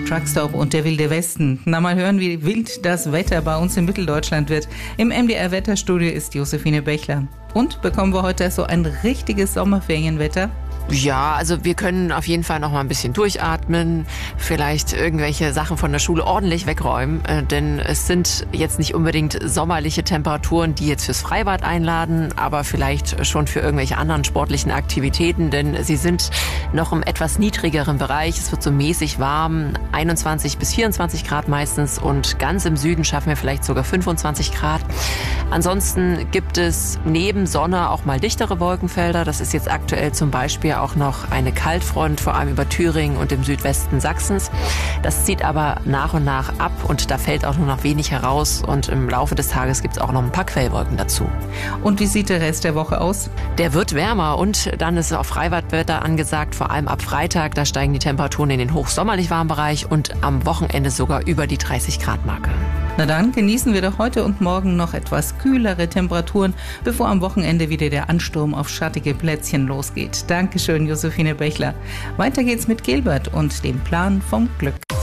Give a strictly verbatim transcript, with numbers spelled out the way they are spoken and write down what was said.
Truckstop und der wilde Westen. Na, mal hören, wie wild das Wetter bei uns in Mitteldeutschland wird. Im M D R-Wetterstudio ist Josephine Bechler. Und bekommen wir heute so ein richtiges Sommerferienwetter? Ja, also wir können auf jeden Fall noch mal ein bisschen durchatmen, vielleicht irgendwelche Sachen von der Schule ordentlich wegräumen, äh, denn es sind jetzt nicht unbedingt sommerliche Temperaturen, die jetzt fürs Freibad einladen, aber vielleicht schon für irgendwelche anderen sportlichen Aktivitäten, denn sie sind noch im etwas niedrigeren Bereich. Es wird so mäßig warm, einundzwanzig bis vierundzwanzig Grad meistens, und ganz im Süden schaffen wir vielleicht sogar fünfundzwanzig Grad. Ansonsten gibt es neben Sonne auch mal dichtere Wolkenfelder. Das ist jetzt aktuell zum Beispiel auch noch eine Kaltfront, vor allem über Thüringen und im Südwesten Sachsens. Das zieht aber nach und nach ab und da fällt auch nur noch wenig heraus, und im Laufe des Tages gibt es auch noch ein paar Quellwolken dazu. Und wie sieht der Rest der Woche aus? Der wird wärmer, und dann ist auch Freibadwetter angesagt, vor allem ab Freitag. Da steigen die Temperaturen in den hochsommerlich warmen Bereich und am Wochenende sogar über die dreißig Grad Marke. Na dann genießen wir doch heute und morgen noch etwas kühlere Temperaturen, bevor am Wochenende wieder der Ansturm auf schattige Plätzchen losgeht. Dankeschön, Josephine Bechler. Weiter geht's mit Gilbert und dem Plan vom Glück.